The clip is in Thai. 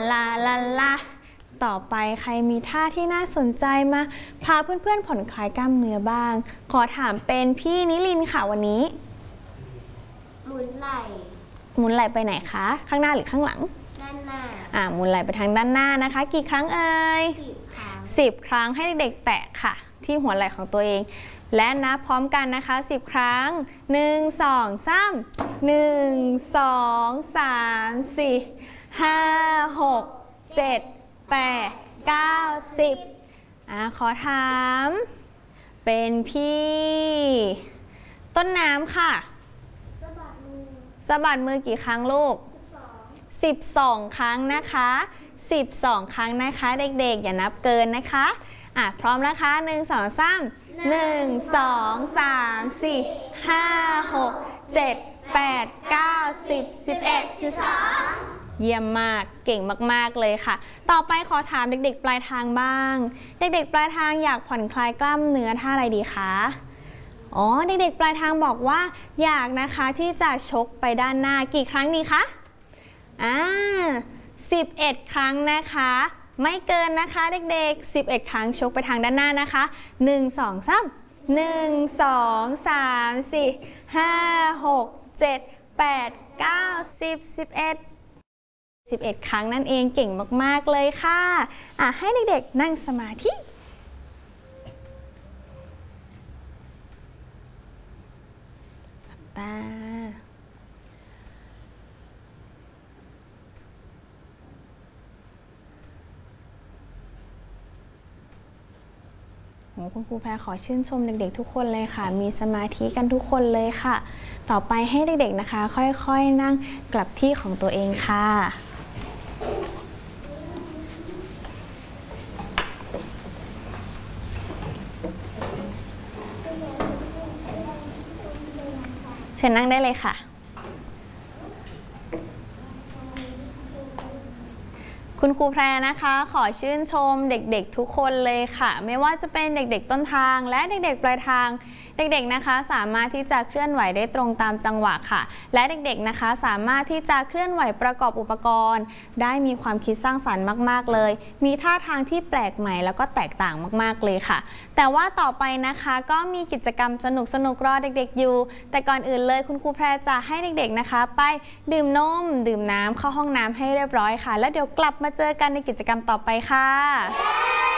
ลาลาลาต่อไปใครมีท่าที่น่าสนใจมาพาเพื่อนๆผ่อนคลายกล้ามเนื้อบ้างขอถามเป็นพี่นิลินค่ะวันนี้หมุนไหล่หมุนไหล่ไปไหนคะข้างหน้าหรือข้างหลังด้านหน้าหมุนไหล่ไปทางด้านหน้านะคะกี่ครั้งเอ่ย10 ครั้งให้เด็กๆแตะค่ะที่หัวไหล่ของตัวเองและนับพร้อมกันนะคะ10 ครั้ง1 2 3 1 2 3 4 5 6 7 8 9 10ขอถามเป็นพี่ต้นน้ำค่ะสะบัดมือกี่ครั้งลูก12 ครั้งนะคะ12 ครั้งนะคะเด็กๆอย่านับเกินนะคะพร้อมนะคะ1 2 3 1 2 3 4 5 6 7 8 9 10 11 12เยี่ยมมากเก่งมากๆเลยค่ะต่อไปขอถามเด็กๆปลายทางบ้างเด็กๆปลายทางอยากผ่อนคลายกล้ามเนื้อท่าอะไรดีคะเด็กๆปลายทางบอกว่าอยากนะคะที่จะชกไปด้านหน้ากี่ครั้งดีคะ11 ครั้งนะคะไม่เกินนะคะเด็กๆ11 ครั้งชกไปทางด้านหน้านะคะ1 2 3 1 2 3 4 5 6 7 8 9 10 11 ครั้งนั่นเองเก่งมากๆเลยค่ะให้เด็กๆนั่งสมาธิหลับตาคุณครูแพรขอชื่นชมเด็กๆทุกคนเลยค่ะมีสมาธิกันทุกคนเลยค่ะต่อไปให้เด็กๆนะคะค่อยๆนั่งกลับที่ของตัวเองค่ะเชิญนั่งได้เลยค่ะคุณครูแพรนะคะขอชื่นชมเด็กๆทุกคนเลยค่ะไม่ว่าจะเป็นเด็กๆต้นทางและเด็กๆปลายทางเด็กๆนะคะสามารถที่จะเคลื่อนไหวได้ตรงตามจังหวะค่ะและเด็กๆนะคะสามารถที่จะเคลื่อนไหวประกอบอุปกรณ์ได้มีความคิดสร้างสรรค์มากๆเลยมีท่าทางที่แปลกใหม่แล้วก็แตกต่างมากๆเลยค่ะแต่ว่าต่อไปนะคะก็มีกิจกรรมสนุกๆรอเด็กๆอยู่แต่ก่อนอื่นเลยคุณครูแพรจะให้เด็กๆนะคะไปดื่มนมดื่มน้ำเข้าห้องน้ำให้เรียบร้อยค่ะแล้วเดี๋ยวกลับมาเจอกันในกิจกรรมต่อไปค่ะ